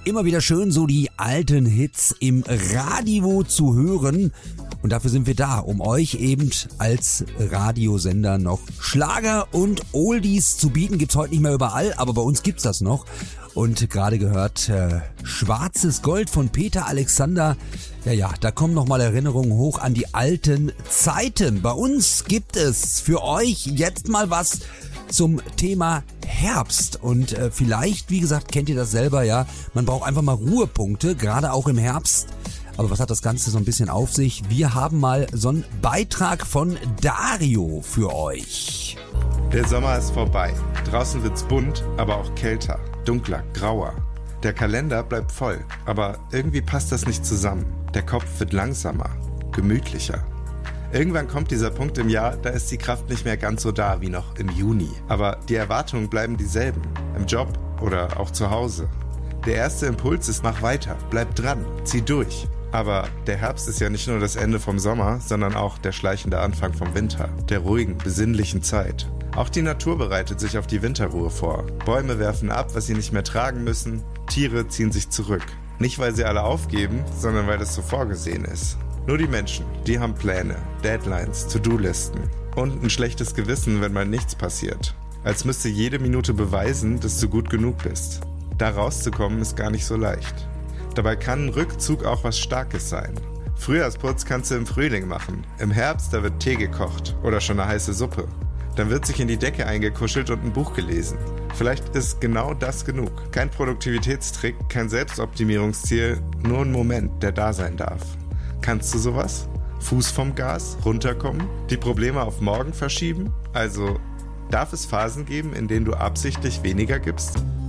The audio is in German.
immer wieder schön, so die alten Hits im Radio zu hören. Und dafür sind wir da, um euch eben als Radiosender noch Schlager und Oldies zu bieten. Gibt's heute nicht mehr überall, aber bei uns gibt's das noch. Und gerade gehört Schwarzes Gold von Peter Alexander. Ja, da kommen nochmal Erinnerungen hoch an die alten Zeiten. Bei uns gibt es für euch jetzt mal was zum Thema Herbst. Und vielleicht, wie gesagt, kennt ihr das selber, ja. Man braucht einfach mal Ruhepunkte, gerade auch im Herbst. Aber was hat das Ganze so ein bisschen auf sich? Wir haben mal so einen Beitrag von Dario für euch. Der Sommer ist vorbei. Draußen wird's bunt, aber auch kälter, dunkler, grauer. Der Kalender bleibt voll, aber irgendwie passt das nicht zusammen. Der Kopf wird langsamer, gemütlicher. Irgendwann kommt dieser Punkt im Jahr, da ist die Kraft nicht mehr ganz so da wie noch im Juni. Aber die Erwartungen bleiben dieselben, im Job oder auch zu Hause. Der erste Impuls ist, mach weiter, bleib dran, zieh durch. Aber der Herbst ist ja nicht nur das Ende vom Sommer, sondern auch der schleichende Anfang vom Winter, der ruhigen, besinnlichen Zeit. Auch die Natur bereitet sich auf die Winterruhe vor. Bäume werfen ab, was sie nicht mehr tragen müssen, Tiere ziehen sich zurück. Nicht, weil sie alle aufgeben, sondern weil es so vorgesehen ist. Nur die Menschen, die haben Pläne, Deadlines, To-Do-Listen und ein schlechtes Gewissen, wenn mal nichts passiert. Als müsste jede Minute beweisen, dass du gut genug bist. Da rauszukommen ist gar nicht so leicht. Dabei kann ein Rückzug auch was Starkes sein. Frühjahrsputz kannst du im Frühling machen. Im Herbst, da wird Tee gekocht oder schon eine heiße Suppe. Dann wird sich in die Decke eingekuschelt und ein Buch gelesen. Vielleicht ist genau das genug. Kein Produktivitätstrick, kein Selbstoptimierungsziel, nur ein Moment, der da sein darf. Kannst du sowas? Fuß vom Gas, runterkommen? Die Probleme auf morgen verschieben? Also, darf es Phasen geben, in denen du absichtlich weniger gibst?